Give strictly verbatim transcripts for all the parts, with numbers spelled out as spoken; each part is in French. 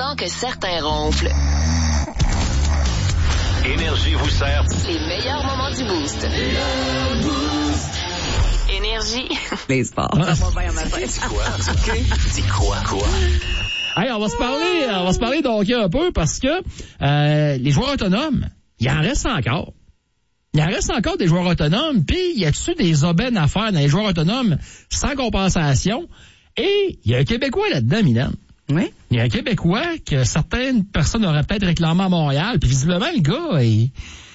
avant que certains ronflent. Énergie vous sert Les meilleurs moments du Boost. Énergie. Les sports. Ah. Ça va bien matin. Dis quoi? Dis quoi? Quoi? Hey, on va se parler, on va se parler de hockey un peu parce que euh, les joueurs autonomes, il en reste encore. Il en reste encore des joueurs autonomes, puis y a-tu des aubaines à faire dans les joueurs autonomes sans compensation? Et il y a un Québécois là-dedans, Mylène. Oui. Il y a un Québécois que certaines personnes auraient peut-être réclamé à Montréal, puis visiblement, le gars, il...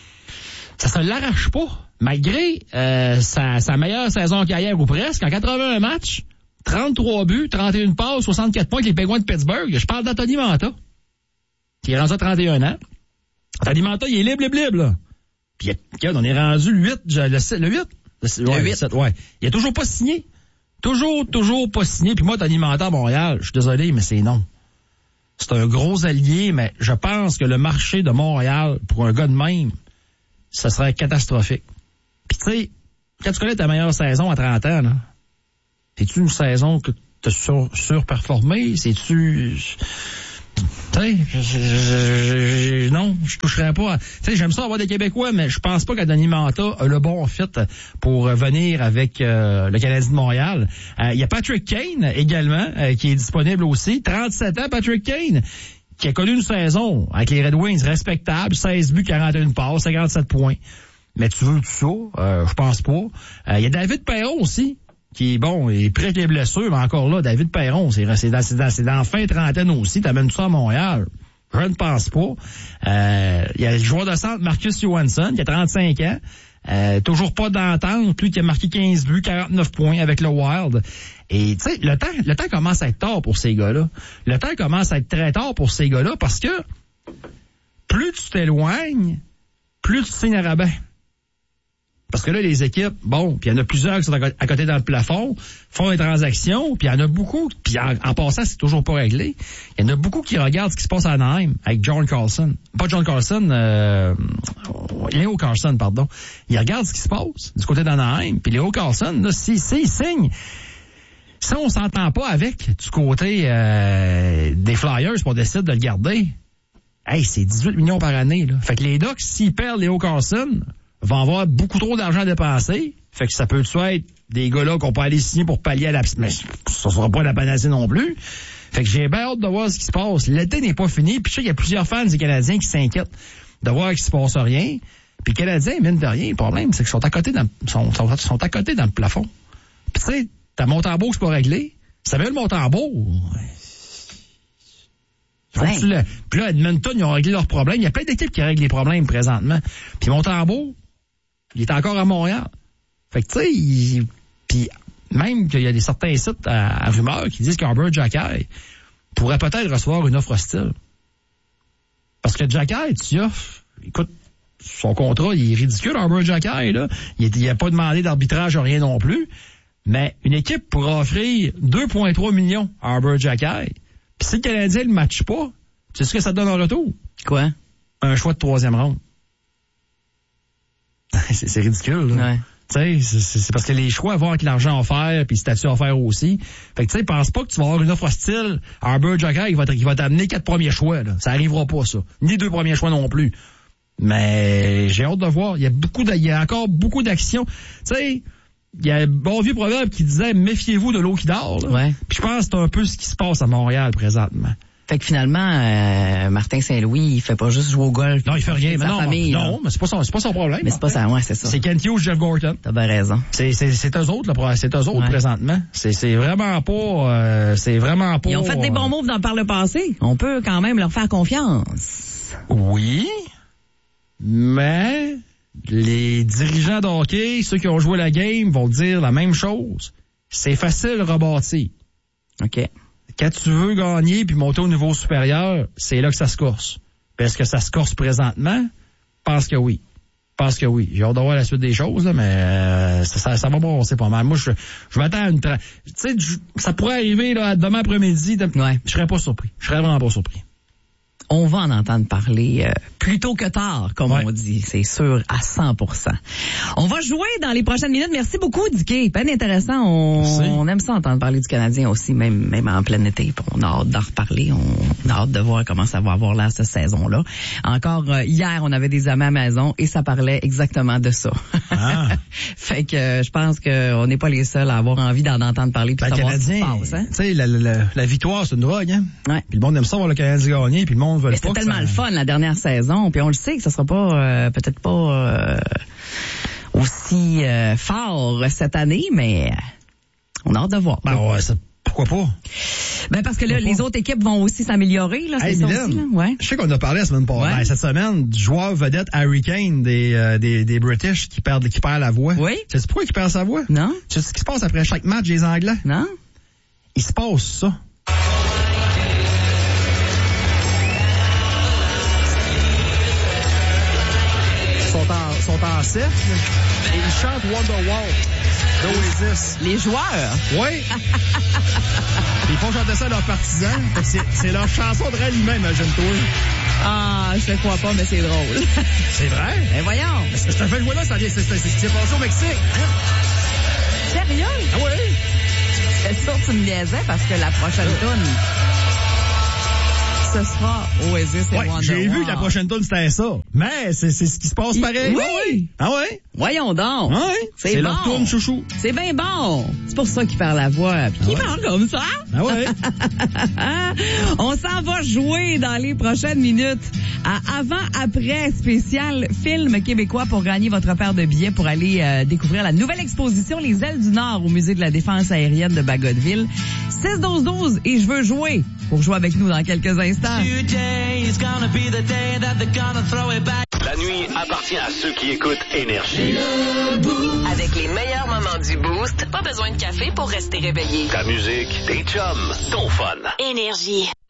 ça se l'arrache pas. Malgré euh, sa, sa meilleure saison en carrière ou presque, en quatre-vingt-un matchs, trente-trois buts, trente et une passes, soixante-quatre points avec les Penguins de Pittsburgh. Je parle d'Anthony Mantha, qui est rendu à trente et un ans. Anthony Mantha, il est libre, libre, libre, là. Puis, regarde, on est rendu le huit, le, le huit? Le, ouais, le huit. Le sept, ouais. Il a toujours pas signé. Toujours, toujours pas signé. Puis moi, Anthony Mantha à Montréal, je suis désolé, mais c'est non. C'est un gros allié, mais je pense que le marché de Montréal, pour un gars de même, ça serait catastrophique. Puis tu sais, quand tu connais ta meilleure saison à trente ans, là, c'est-tu une saison que tu as sur, surperformé? C'est-tu... Tu sais, je, je, je, non, je toucherais pas. Tu sais, j'aime ça avoir des Québécois, mais je pense pas qu'Anthony Mantha a le bon fit pour venir avec euh, le Canadien de Montréal. Il euh, y a Patrick Kane également, euh, qui est disponible aussi. trente-sept ans, Patrick Kane, qui a connu une saison avec les Red Wings respectable, seize buts, quarante et une passes, cinquante-sept points. Mais tu veux tout ça? Euh, je pense pas. Il euh, y a David Perron aussi, qui, bon, est prêt avec les blessures, mais encore là, David Perron, c'est, c'est, dans, c'est, dans, c'est dans la fin trentaine aussi, t'amènes ça à Montréal. Je ne pense pas. Il euh, y a le joueur de centre, Marcus Johansson, qui a trente-cinq ans. Euh, toujours pas d'entente, lui qui a marqué quinze buts, quarante-neuf points avec le Wild. Et tu sais, le temps, le temps commence à être tard pour ces gars-là. Le temps commence à être très tard pour ces gars-là parce que plus tu t'éloignes, plus tu signes à rabais. Parce que là, les équipes, bon, puis il y en a plusieurs qui sont à côté dans le plafond, font des transactions, puis il y en a beaucoup, puis en, en passant, c'est toujours pas réglé. Il y en a beaucoup qui regardent ce qui se passe à Anaheim avec John Carlson. Pas John Carlson, euh, Léo Carlson, pardon. Ils regardent ce qui se passe du côté d'Anaheim, puis Léo Carlson, là, si, si il signe, si on s'entend pas avec du côté euh, des Flyers, puis on décide de le garder, hey, c'est dix-huit millions par année, là. Fait que les Ducks, s'ils perdent Léo Carlson, vont avoir beaucoup trop d'argent à dépenser. Fait que ça peut être des gars-là qu'on peut aller signer pour pallier à la... Mais ça sera pas la panacée non plus. Fait que j'ai bien hâte de voir ce qui se passe. L'été n'est pas fini. Puis je sais qu'il y a plusieurs fans des Canadiens qui s'inquiètent de voir qu'il se passe rien. Puis les Canadiens, mine de rien, le problème, c'est qu'ils sont à côté dans, sont, sont, sont à côté dans le plafond. Puis tu sais, ta Montembeault, c'est pas réglé. Ça veut le Montembeault. Ouais. Le... Puis là, Edmonton, ils ont réglé leurs problèmes. Il y a plein d'équipes qui règlent les problèmes présentement. Puis Montembeault, il est encore à Montréal. Fait que, tu sais, il... puis même qu'il y a des certains sites à, à rumeurs qui disent qu'Arber Xhekaj pourrait peut-être recevoir une offre hostile. Parce que Xhekaj, tu offres, écoute, son contrat, il est ridicule, Arber Xhekaj, là. Il n'a pas demandé d'arbitrage, rien non plus. Mais une équipe pourra offrir deux virgule trois millions à Arber Xhekaj. Puis si le Canadien ne le matche pas, tu sais ce que ça te donne en retour? Quoi? Un choix de troisième ronde. c'est, c'est ridicule, là. Ouais. Tu sais, c'est, c'est parce que les choix vont avec l'argent offert puis le statut offert aussi. Fait que tu sais, pense pas que tu vas avoir une offre hostile à Arber Xhekaj qui va, qui va t'amener quatre premiers choix, là. Ça arrivera pas, ça. Ni deux premiers choix non plus. Mais j'ai hâte de voir. Il y a beaucoup de, il y a encore beaucoup d'actions. Tu sais, il y a un bon vieux proverbe qui disait « Méfiez-vous de l'eau qui dort ». Ouais. Puis je pense que c'est un peu ce qui se passe à Montréal présentement. Fait que finalement, euh, Martin Saint-Louis, il fait pas juste jouer au golf. Non, il fait rien. Mais non, famille, non, mais c'est pas son, c'est pas son problème. Mais c'est pas ça, ouais, c'est ça. C'est Kent Hughes, Jeff Gorton. T'as bien raison. C'est, c'est, c'est eux autres, là, c'est eux autres ouais. présentement. C'est, c'est vraiment pas, euh, c'est vraiment pas. Ils ont fait des bons moves dans, par le passé. On peut quand même leur faire confiance. Oui, mais les dirigeants de hockey, ceux qui ont joué la game, vont dire la même chose. C'est facile de rebâtir. OK. Quand tu veux gagner puis monter au niveau supérieur, c'est là que ça se corse. Puis est-ce que ça se corse présentement? Je pense que oui. Je pense que oui. J'ai hâte de voir la suite des choses, là, mais euh, ça, ça, ça va brasser pas mal. Moi, je, je m'attends à une... Tra... Tu sais, ça pourrait arriver là, demain après-midi. De... Ouais. Je serais pas surpris. Je serais vraiment pas surpris. On va en entendre parler euh, Plus tôt que tard, comme Ouais. on dit, c'est sûr, à cent pour cent. On va jouer dans les prochaines minutes. Merci beaucoup, Dicky. Ben intéressant. On, Merci. on aime ça entendre parler du Canadien aussi, même, même en plein été. Puis on a hâte d'en reparler. On a hâte de voir comment ça va avoir l'air cette saison-là. Encore euh, hier, on avait des amis à la maison et ça parlait exactement de ça. Ah. Fait que euh, je pense qu'on n'est pas les seuls à avoir envie d'en entendre parler puis Ben, de le savoir ce qui se Canadien, passe. Hein? tu sais, la, la, la victoire, c'est une drogue, hein? Ouais. Puis le monde aime ça voir le Canadien gagner, puis le monde veut Mais pas c'était que tellement ça... le fun la dernière saison, puis on le sait que ça sera pas euh, peut-être pas euh, aussi euh, fort cette année, mais euh, on a hâte de voir. Ben ouais, ça, pourquoi pas? Ben parce que là, pourquoi les pas? autres équipes vont aussi s'améliorer, là, c'est Hey, ça Mylène, aussi, là. Ouais. je sais qu'on a parlé la semaine passée, Ouais. ben, cette semaine, du joueur vedette Harry Kane des, euh, des, des British qui perd, qui perd la voix. Oui. Tu sais pourquoi il perd sa voix? Non? Tu sais ce qui se passe après chaque match des Anglais? Non? Il se passe ça. Ils sont en, sont en cercle et ils chantent Wonderwall d'Oasis. Les joueurs? Oui. Ils font chanter ça à leurs partisans. Fait que c'est, c'est leur chanson de ralliement, imagine-toi. Ah, je te crois pas, mais c'est drôle. C'est vrai? Ben voyons. Est-ce que je te fais jouer là, ça vient, c'est, c'est, c'est ce qui s'est passé au Mexique. Sérieux? Ah oui? C'est sûr que tu me niaisais parce que la prochaine toune, ce sera Oasis et Ouais, Wonderwall. j'ai vu que la prochaine tune c'était ça. Mais c'est, c'est ce qui se passe pareil. Oui. Ah ouais? Voyons donc. Ah ouais? C'est, C'est bon. leur tune chouchou. C'est bien bon. C'est pour ça qu'il perd la voix. Puis qu'il Ah ouais. parle comme ça. Ah ouais? On s'en va jouer dans les prochaines minutes à avant-après spécial film québécois pour gagner votre paire de billets pour aller euh, découvrir la nouvelle exposition Les Ailes du Nord au Musée de la Défense aérienne de Bagotville. six douze douze et je veux jouer. Pour jouer avec nous dans quelques instants. La nuit appartient à ceux qui écoutent Énergie. Avec les meilleurs moments du Boost, pas besoin de café pour rester réveillé. Ta musique, tes chums, ton fun. Énergie.